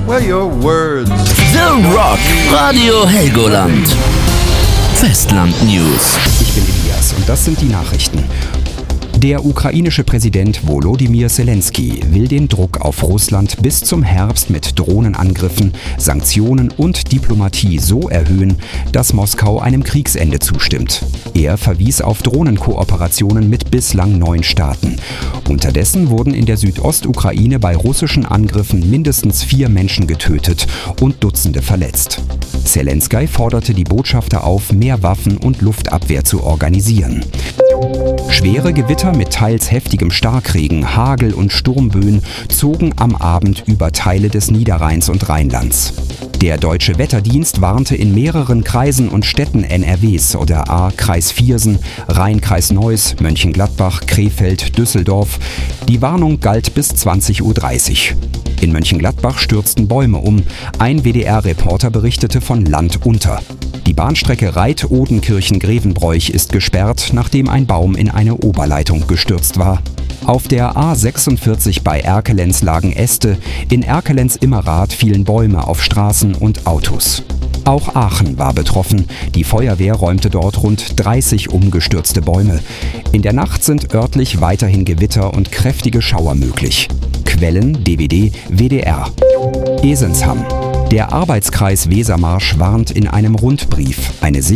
Well, your words. The Rock, Radio Helgoland. Festland News. Ich bin Elias und das sind die Nachrichten. Der ukrainische Präsident Volodymyr Zelensky will den Druck auf Russland bis zum Herbst mit Drohnenangriffen, Sanktionen und Diplomatie so erhöhen, dass Moskau einem Kriegsende zustimmt. Er verwies auf Drohnenkooperationen mit bislang 9 Staaten. Unterdessen wurden in der Südostukraine bei russischen Angriffen mindestens 4 Menschen getötet und Dutzende verletzt. Zelensky forderte die Botschafter auf, mehr Waffen und Luftabwehr zu organisieren. Schwere Gewitter mit teils heftigem Starkregen, Hagel und Sturmböen zogen am Abend über Teile des Niederrheins und Rheinlands. Der Deutsche Wetterdienst warnte in mehreren Kreisen und Städten NRWs oder Kreis Viersen, Rhein-Kreis Neuss, Mönchengladbach, Krefeld, Düsseldorf. Die Warnung galt bis 20:30 Uhr. In Mönchengladbach stürzten Bäume um. Ein WDR-Reporter berichtete von Land unter. Die Bahnstrecke Reit-Odenkirchen-Grevenbroich ist gesperrt, nachdem ein Baum in eine Oberleitung gestürzt war. Auf der A46 bei Erkelenz lagen Äste, in Erkelenz-Immerath fielen Bäume auf Straßen und Autos. Auch Aachen war betroffen. Die Feuerwehr räumte dort rund 30 umgestürzte Bäume. In der Nacht sind örtlich weiterhin Gewitter und kräftige Schauer möglich. Quellen DWD WDR. Esensham. Der Arbeitskreis Wesermarsch warnt in einem Rundbrief, eine